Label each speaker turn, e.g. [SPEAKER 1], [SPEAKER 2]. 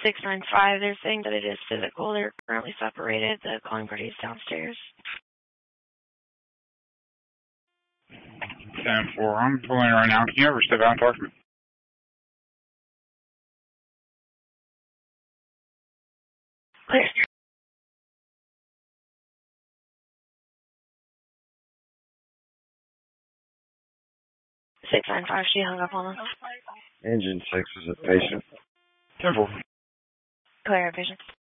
[SPEAKER 1] 695, they're saying that it is physical. They're currently separated. The calling party is downstairs.
[SPEAKER 2] 10-4, I'm pulling right now. Can you ever step out and talk to me?
[SPEAKER 1] Clear. 695, she hung up on us.
[SPEAKER 3] Engine 6 is a patient.
[SPEAKER 2] 10-4.
[SPEAKER 1] Clear, vision.